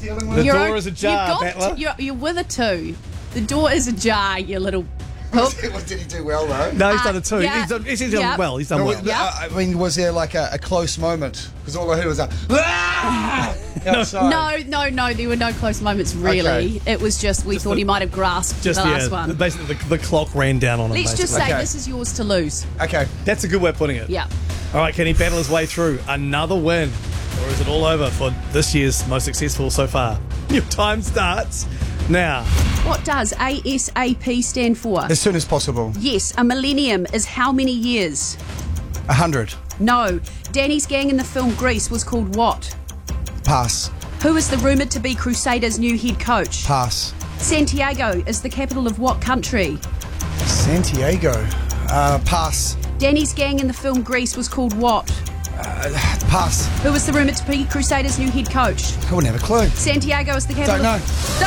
dealing with? The door is ajar, You've Battler. you're with a 2. The door is ajar, you little hook. Did he do well, though? No, he's done a 2. yeah. He's done Yeah. well. He's done No, well. Yeah. I mean, was there like a close moment? Because all I heard was a outside. No, there were no close moments, really. Okay. It was just, we thought he might have grasped Just the last one. basically the clock ran down on him. Let's just basically. say Okay. this is yours to lose. Okay. That's a good way of putting it. Yeah. All right, can he battle his way through another win? Or is it all over for this year's most successful so far? Your time starts now. What does ASAP stand for? As soon as possible. Yes, a millennium is how many years? 100. No. Danny's gang in the film Grease was called what? Pass. Who is the rumoured to be Crusaders' new head coach? Pass. Santiago is the capital of what country? Santiago. Pass. Danny's gang in the film Grease was called what? Pass. Who is the rumoured to be Crusaders' new head coach? I wouldn't have a clue. Santiago is the capital Don't know.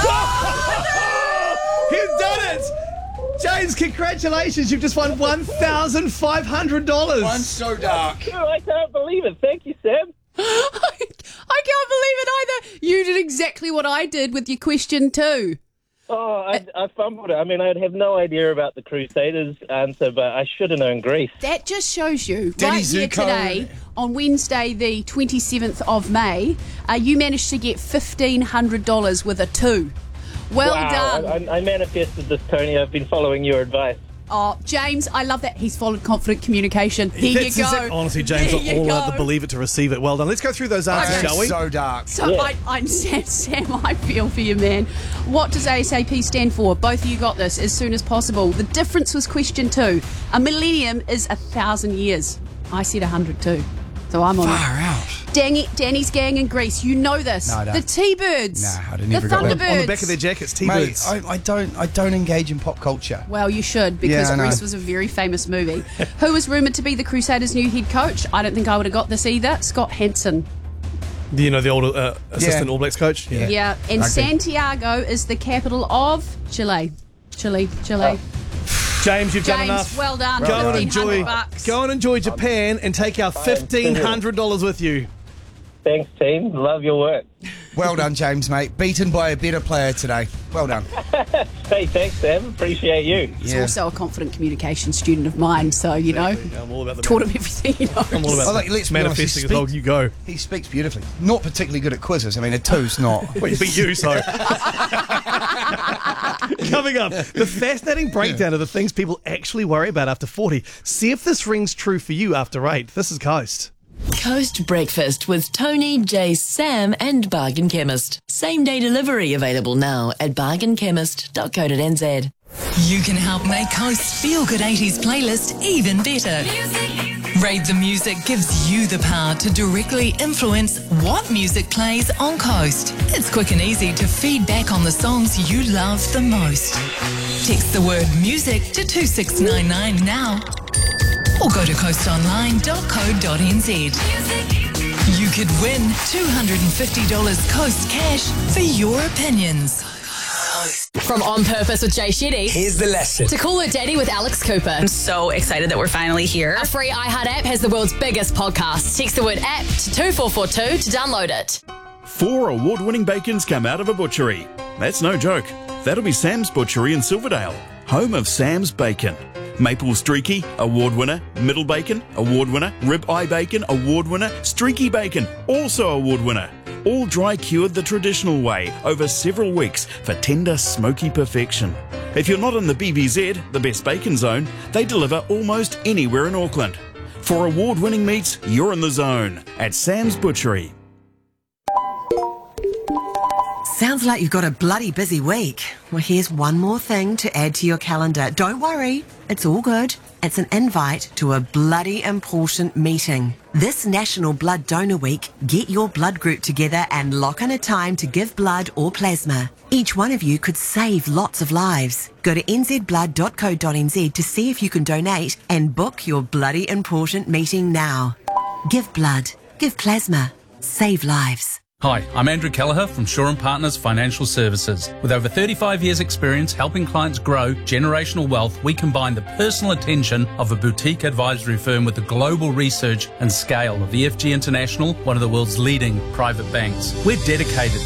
He's done it! James, congratulations. You've just won $1,500. I'm so dark. Oh, I can't believe it. Thank you, Sam. I can't believe it either. You did exactly what I did with your question too. Oh, I fumbled it. I mean, I'd have no idea about the Crusaders answer, but I should have known Greece. That just shows you, Danny right here Zuko. today, on Wednesday the 27th of May, you managed to get $1,500 with a 2. Well Wow, done. I manifested this, Tony. I've been following your advice. Oh, James, I love that. He's followed confident communication. Here That's you go. Honestly, James, There you all allowed go. to believe it to receive it. Well done. Let's go through those answers, shall we? So dark. So Yeah. I'm Sam, I feel for you, man. What does ASAP stand for? Both of you got this as soon as possible. The difference was question 2. A millennium is 1,000 years. I said 100 too. So I'm on Far it. out. Danny's gang in Greece. You know this. No, I don't. The T-Birds. Nah, I'd have the never got that. Thunderbirds. On the back of their jackets, Mate, T-Birds. I don't engage in pop culture. Well, you should, because Yeah, I know. Grease was a very famous movie. Who was rumoured to be the Crusaders' new head coach? I don't think I would have got this either. Scott Hansen. You know, the old assistant Yeah. All Blacks coach? Yeah. And Rugby. Santiago is the capital of Chile. Chile. James, you've done James, enough. well done. Go and $1,500. Go and enjoy Japan and take our $1,500 with you. Thanks, team. Love your work. Well done, James, mate. Beaten by a better player today. Well done. Hey, thanks, Sam. Appreciate you. He's Yeah. also a confident communication student of mine, so, you know, I'm all about the taught him everything he knows. I'm all about Oh, look, let's be honest, manifesting he as well. You go. He speaks beautifully. Not particularly good at quizzes. I mean, a 2's not. Well, but you, so. Coming up, the fascinating breakdown of the things people actually worry about after 40. See if this rings true for you after 8. This is Coast. Coast Breakfast with Tony, Jace, Sam and Bargain Chemist. Same day delivery available now at bargainchemist.co.nz. You can help make Coast's Feel Good 80s playlist even better. Rate the Music gives you the power to directly influence what music plays on Coast. It's quick and easy to feed back on the songs you love the most. Text the word music to 2699 now. Or go to coastonline.co.nz. You could win $250 Coast cash for your opinions. From On Purpose with Jay Shetty Here's the lesson. to Call Her Daddy with Alex Cooper. I'm so excited that we're finally here. Our free iHeart app has the world's biggest podcast. Text the word app to 2442 to download it. 4 award-winning bacons come out of a butchery. That's no joke. That'll be Sam's Butchery in Silverdale, home of Sam's Bacon. Maple Streaky, award winner. Middle Bacon, award winner. Rib Eye Bacon, award winner. Streaky Bacon, also award winner. All dry cured the traditional way over several weeks for tender, smoky perfection. If you're not in the BBZ, the Best Bacon Zone, they deliver almost anywhere in Auckland. For award-winning meats, you're in the zone at Sam's Butchery. Sounds like you've got a bloody busy week. Well, here's one more thing to add to your calendar. Don't worry, it's all good. It's an invite to a bloody important meeting. This National Blood Donor Week, get your blood group together and lock in a time to give blood or plasma. Each one of you could save lots of lives. Go to nzblood.co.nz to see if you can donate and book your bloody important meeting now. Give blood, give plasma, save lives. Hi, I'm Andrew Kelleher from Shaw & Partners Financial Services. With over 35 years' experience helping clients grow generational wealth, we combine the personal attention of a boutique advisory firm with the global research and scale of EFG International, one of the world's leading private banks. We're dedicated